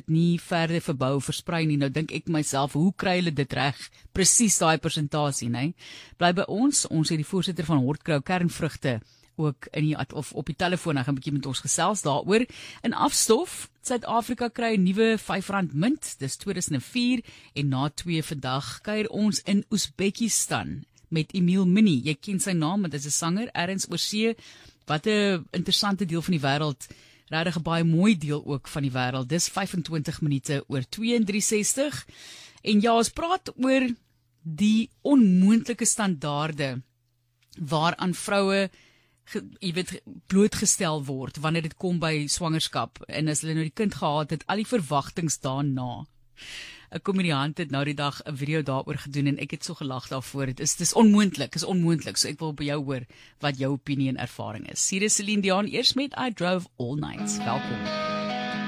dit nie verder verbou, versprei nie. Nou dink ek myself, hoe kry hulle dit reg? Presies daai persentasie, né? Bly by ons het die voorsitter van Hortkrou Kernvrugte ook in die, of op die telefoon, hy gaan 'n bietjie met ons gesels daaroor. In afstof, Suid-Afrika kry 'n nuwe R5 munt, dis 2004, en na 2 vandag kuier ons in Oezbekistan met Emil Mini. Jy ken sy naam, want hy is 'n sanger, ergens oor see. Wat 'n interessante deel van die wêreld, regtig 'n baie mooi deel ook van die wêreld. Dis 25 minute oor 2 en 360. En ja, ons praat oor die onmoontlike standaarde waaraan vroue blootgestel word wanneer dit kom by swangerskap. En as hulle nou die kind gehad het, al die verwagtinge daarna. 'n komediant het nou die dag 'n video daaroor gedoen en ek het so gelag daarvoor. Dit is onmoontlik, so ek wil by jou hoor wat jou opinie en ervaring is. Hier is Celine Dion eers met I Drove All Night. Welkom.